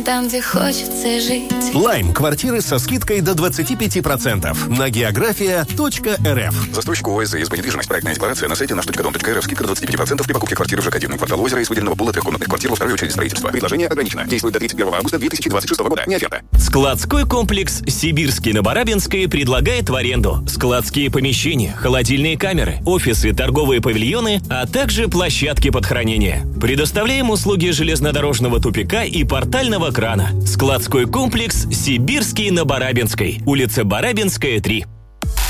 там, где хочется жить. Лайм. Квартиры со скидкой до 25% на geografia.rf. Застройщик ОС ЗСБ недвижимость. Проектная декларация на сайте nаш.дом.рф. Скидка до 25% при покупке квартиры в ЖК-1. Квартал Озера из выделенного пула трехкомнатных квартир во второй очереди строительства. Предложение ограничено. Действует до 31 августа 2026 года. Не оферта. Складской комплекс «Сибирский» на Барабинской предлагает в аренду складские помещения, холодильные камеры, офисы, торговые павильоны, а также площадки под хранение. Предоставляем услуги железнодорожного тупика и портального крана. Складской комплекс «Сибирский» на Барабинской. Улица Барабинская, 3.